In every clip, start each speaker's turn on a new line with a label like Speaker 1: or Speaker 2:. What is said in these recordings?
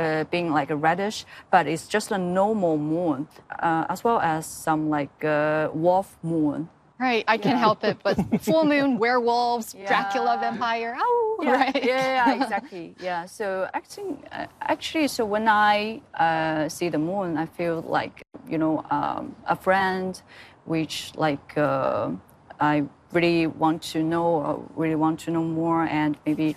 Speaker 1: being like a reddish, but it's just a normal moon, as well as some like wolf moon.
Speaker 2: Right, I can't help it, but full moon, werewolves, Dracula, vampire, oh, right.
Speaker 1: Yeah, exactly. Yeah, so actually, so when I see the moon, I feel like, a friend, which like I really want to know, more, and maybe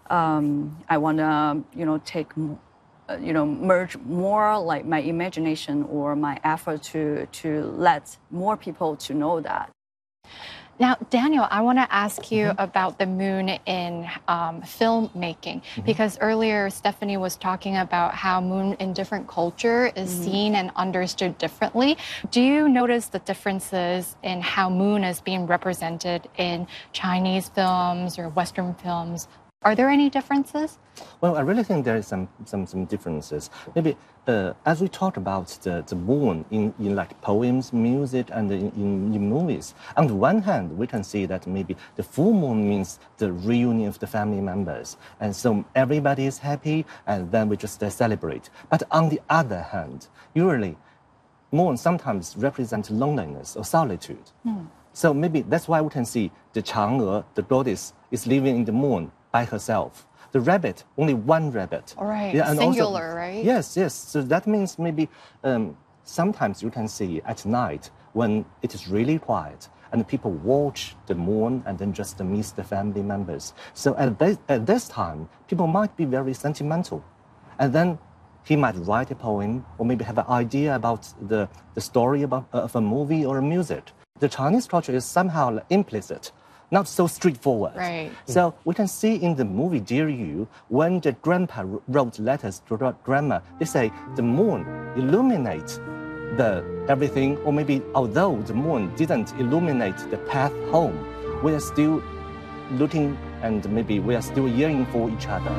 Speaker 1: I want to, take, merge more like my imagination or my effort to let more people to know that.
Speaker 2: Now, Daniel, I want to ask you about the moon in filmmaking, because earlier Stephanie was talking about how moon in different culture is seen and understood differently. Do you notice the differences in how moon is being represented in Chinese films or Western films? Are there any differences?
Speaker 3: Well, I really think there is some differences. Maybe as we talked about the moon in like poems, music, and in movies, on the one hand, we can see that maybe the full moon means the reunion of the family members. And so everybody is happy, and then we just celebrate. But on the other hand, usually, moon sometimes represents loneliness or solitude. So maybe that's why we can see the Chang'e, the goddess, is living in the moon by herself. The rabbit, only one rabbit.
Speaker 2: All right,
Speaker 3: yeah, and
Speaker 2: singular,
Speaker 3: also,
Speaker 2: right?
Speaker 3: Yes. So that means maybe sometimes you can see at night when it is really quiet and people watch the moon and then just miss the family members. So at this time, people might be very sentimental. And then he might write a poem or maybe have an idea about the story of a movie or a music. The Chinese culture is somehow implicit, not so straightforward.
Speaker 2: Right.
Speaker 3: So we can see in the movie Dear You, when the grandpa wrote letters to the grandma, they say the moon illuminates everything, or maybe although the moon didn't illuminate the path home, we are still looking and maybe we are still yearning for each other.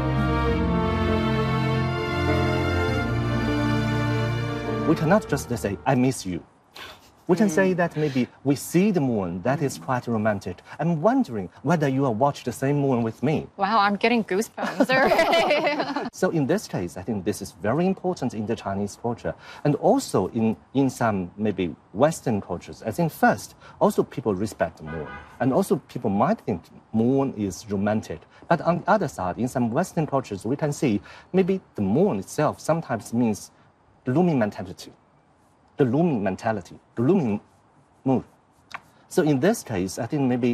Speaker 3: We cannot just say, I miss you. We can say that maybe we see the moon, that is quite romantic. I'm wondering whether you have watched the same moon with me.
Speaker 2: Wow, I'm getting goosebumps.
Speaker 3: So in this case, I think this is very important in the Chinese culture. And also in some maybe Western cultures, I think first, also people respect the moon. And also people might think moon is romantic. But on the other side, in some Western cultures, we can see maybe the moon itself sometimes means looming mentality. The looming moon. So in this case, I think maybe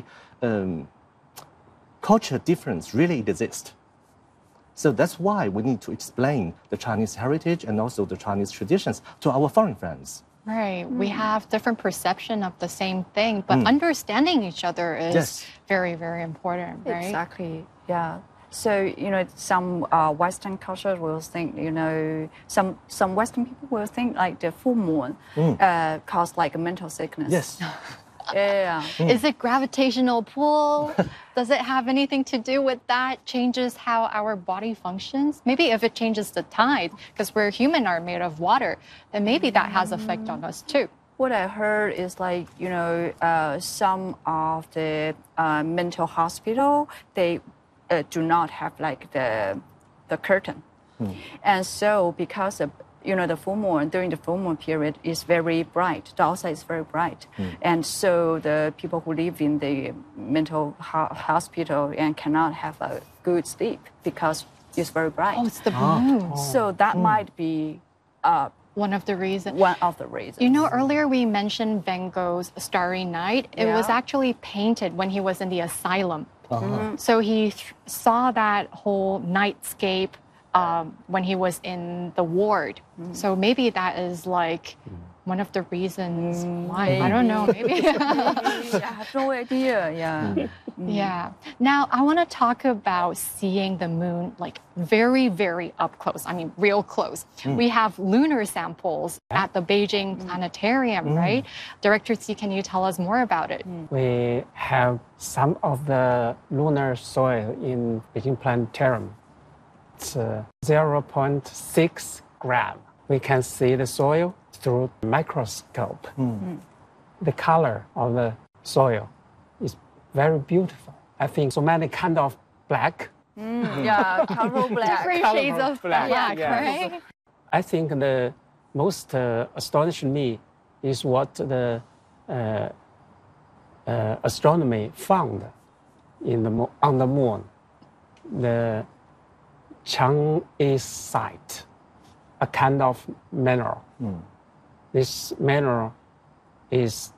Speaker 3: culture difference really exists. So that's why we need to explain the Chinese heritage and also the Chinese traditions to our foreign friends.
Speaker 2: Right. We have different perception of the same thing, but understanding each other is very, very important, right?
Speaker 1: Exactly. Yeah. So, some Western cultures will think, some Western people will think like the full moon cause like a mental sickness.
Speaker 3: Yes.
Speaker 1: Yeah.
Speaker 2: Is it gravitational pull? Does it have anything to do with that? Changes how our body functions? Maybe if it changes the tide, because we're human are made of water, then maybe that has effect on us too.
Speaker 1: What I heard is like, some of the mental hospital, they do not have like the curtain. And so because of, the full moon, during the full moon period is very bright. The outside is very bright. And so the people who live in the mental hospital and cannot have a good sleep because it's very bright.
Speaker 2: Oh, it's the blue.
Speaker 1: So that might be
Speaker 2: one of the reasons. Earlier we mentioned Van Gogh's Starry Night. It was actually painted when he was in the asylum. So he saw that whole nightscape when he was in the ward. So maybe that is like one of the reasons why. I don't know, maybe.
Speaker 1: I have no idea, yeah.
Speaker 2: Yeah. Now, I want to talk about seeing the moon like very, very up close. I mean, real close. We have lunar samples at the Beijing Planetarium, right? Director Xi, can you tell us more about it?
Speaker 4: We have some of the lunar soil in Beijing Planetarium. It's 0.6 gram. We can see the soil through the microscope. The color of the soil is very beautiful. I think so many kind of black
Speaker 1: Yeah, color black.
Speaker 2: Different shades of
Speaker 4: black,
Speaker 2: black,
Speaker 4: yeah.
Speaker 2: right?
Speaker 4: I think the most astonishing me is what the astronomy found on the moon, the Chang'e a kind of mineral. This mineral is